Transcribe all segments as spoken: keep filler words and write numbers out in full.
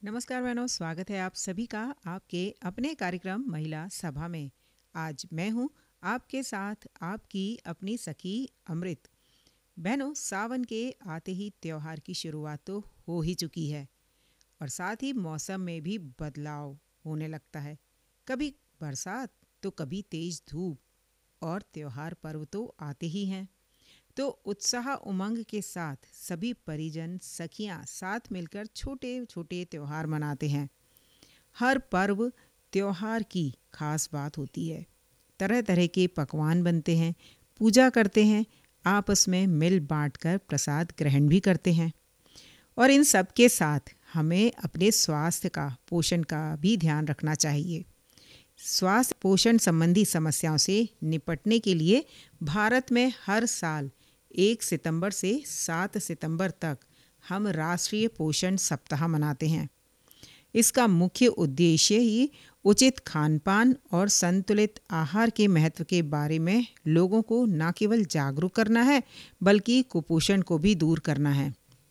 नमस्कार बहनों, स्वागत है आप सभी का आपके अपने कार्यक्रम महिला सभा में। आज मैं हूं आपके साथ आपकी अपनी सखी अमृत। बहनों, सावन के आते ही त्योहार की शुरुआत तो हो ही चुकी है और साथ ही मौसम में भी बदलाव होने लगता है। कभी बरसात तो कभी तेज धूप और त्योहार पर्व तो आते ही हैं। तो उत्साह उमंग के साथ सभी परिजन सखियां साथ मिलकर छोटे छोटे त्योहार मनाते हैं। हर पर्व त्योहार की खास बात होती है। तरह तरह के पकवान बनते हैं, पूजा करते हैं, आपस में मिल बांटकर प्रसाद ग्रहण भी करते हैं। और इन सब के साथ हमें अपने स्वास्थ्य का पोषण का भी ध्यान रखना चाहिए। स्वास्थ्य पोषण संबंधी समस्याओं से निपटने के लिए भारत में हर साल एक सितंबर से सात सितंबर तक हम राष्ट्रीय पोषण सप्ताह मनाते हैं। इसका मुख्य उद्देश्य ही उचित खानपान और संतुलित आहार के महत्व के बारे में लोगों को न केवल जागरूक करना है, बल्कि कुपोषण को भी दूर करना है।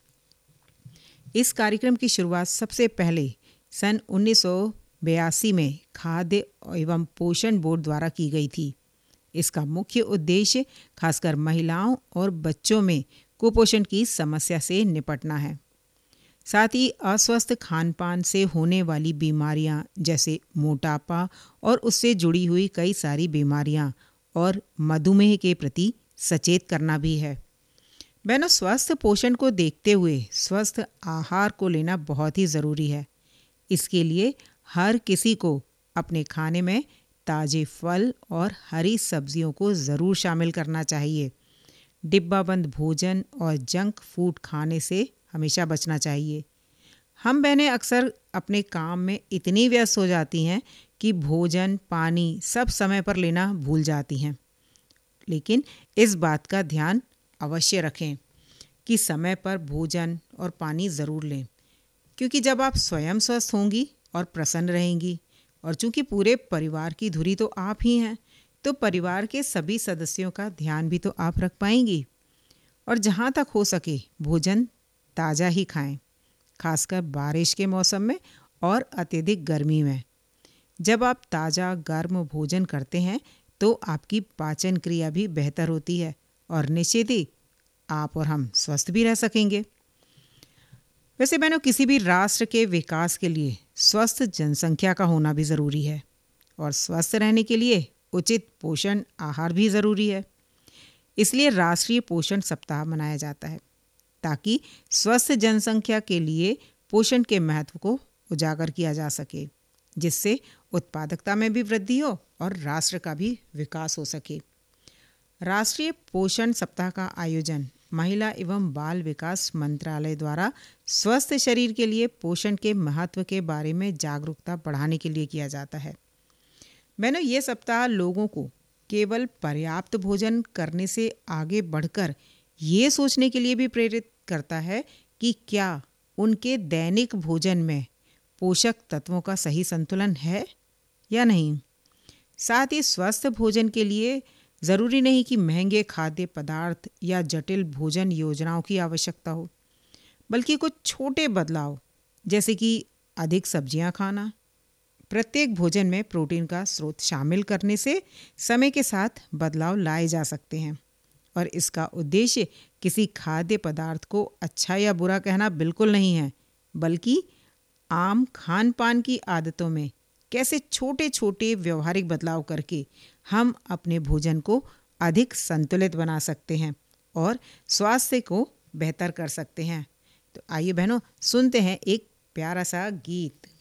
इस कार्यक्रम की शुरुआत सबसे पहले सन उन्नीस सौ बयासी में खाद्य एवं पोषण बोर्ड द्वारा की गई थी। इसका मुख्य उद्देश्य खासकर महिलाओं और बच्चों में कुपोषण की समस्या से निपटना है। साथ ही अस्वस्थ खानपान से होने वाली बीमारियां जैसे मोटापा और उससे जुड़ी हुई कई सारी बीमारियां और मधुमेह के प्रति सचेत करना भी है। बहनों, स्वस्थ पोषण को देखते हुए स्वस्थ आहार को लेना बहुत ही ज़रूरी है। इसके लिए हर किसी को अपने खाने में ताज़े फल और हरी सब्जियों को ज़रूर शामिल करना चाहिए। डिब्बाबंद भोजन और जंक फूड खाने से हमेशा बचना चाहिए। हम बहनें अक्सर अपने काम में इतनी व्यस्त हो जाती हैं कि भोजन पानी सब समय पर लेना भूल जाती हैं। लेकिन इस बात का ध्यान अवश्य रखें कि समय पर भोजन और पानी ज़रूर लें, क्योंकि जब आप स्वयं स्वस्थ होंगी और प्रसन्न रहेंगी और चूंकि पूरे परिवार की धुरी तो आप ही हैं, तो परिवार के सभी सदस्यों का ध्यान भी तो आप रख पाएंगी। और जहाँ तक हो सके भोजन ताज़ा ही खाएं, खासकर बारिश के मौसम में और अत्यधिक गर्मी में। जब आप ताज़ा गर्म भोजन करते हैं तो आपकी पाचन क्रिया भी बेहतर होती है और निश्चित ही आप और हम स्वस्थ भी रह सकेंगे। वैसे बहनों, किसी भी राष्ट्र के विकास के लिए स्वस्थ जनसंख्या का होना भी ज़रूरी है और स्वस्थ रहने के लिए उचित पोषण आहार भी ज़रूरी है। इसलिए राष्ट्रीय पोषण सप्ताह मनाया जाता है ताकि स्वस्थ जनसंख्या के लिए पोषण के महत्व को उजागर किया जा सके, जिससे उत्पादकता में भी वृद्धि हो और राष्ट्र का भी विकास हो सके। राष्ट्रीय पोषण सप्ताह का आयोजन महिला एवं बाल विकास मंत्रालय द्वारा स्वस्थ शरीर के लिए पोषण के महत्व के बारे में जागरूकता बढ़ाने के लिए किया जाता है। मैंने ये सप्ताह लोगों को केवल पर्याप्त भोजन करने से आगे बढ़कर ये सोचने के लिए भी प्रेरित करता है कि क्या उनके दैनिक भोजन में पोषक तत्वों का सही संतुलन है या नहीं। साथ ही स्वस्थ भोजन के लिए ज़रूरी नहीं कि महंगे खाद्य पदार्थ या जटिल भोजन योजनाओं की आवश्यकता हो, बल्कि कुछ छोटे बदलाव जैसे कि अधिक सब्जियां खाना, प्रत्येक भोजन में प्रोटीन का स्रोत शामिल करने से समय के साथ बदलाव लाए जा सकते हैं। और इसका उद्देश्य किसी खाद्य पदार्थ को अच्छा या बुरा कहना बिल्कुल नहीं है, बल्कि आम खान पान की आदतों में कैसे छोटे छोटे व्यवहारिक बदलाव करके हम अपने भोजन को अधिक संतुलित बना सकते हैं और स्वास्थ्य को बेहतर कर सकते हैं। तो आइए बहनों, सुनते हैं एक प्यारा सा गीत।